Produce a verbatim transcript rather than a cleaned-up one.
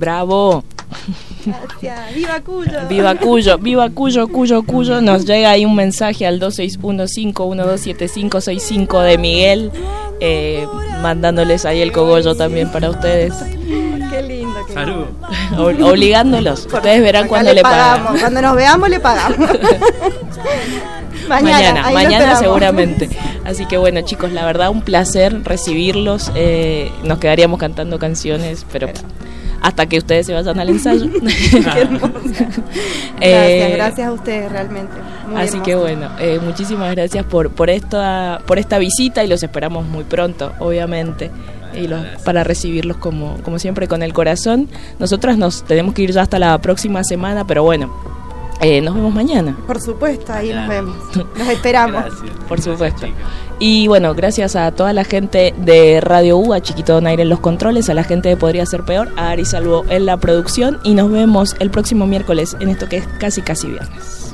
Bravo. Gracias. ¡Viva Cuyo! ¡Viva Cuyo! ¡Viva Cuyo, Cuyo, Cuyo! Nos llega ahí un mensaje al dos seis uno cinco uno dos siete cinco seis cinco de Miguel, eh, mandándoles ahí el cogollo también para ustedes. ¡Qué lindo! Qué Salud. lindo. Obligándolos. Ustedes verán cuando le pagamos. Cuando nos veamos, le pagamos. Mañana, mañana, mañana seguramente. Así que bueno, chicos, la verdad un placer recibirlos. Eh, nos quedaríamos cantando canciones, pero hasta que ustedes se vayan al ensayo. Qué hermoso. eh, Gracias, gracias a ustedes realmente. Muy así hermoso. que bueno, eh, muchísimas gracias por por esta por esta visita y los esperamos muy pronto, obviamente. Y los, para recibirlos como como siempre con el corazón. Nosotras nos tenemos que ir ya hasta la próxima semana, pero bueno, eh, nos vemos mañana. Por supuesto, ahí nos Claro. vemos. Nos esperamos. Gracias. Por supuesto. Gracias, chicas. Y bueno, gracias a toda la gente de Radio U, a Chiquito Donaire en los controles, a la gente de Podría Ser Peor, a Ari Salvo en la producción, y nos vemos el próximo miércoles en esto que es casi casi viernes.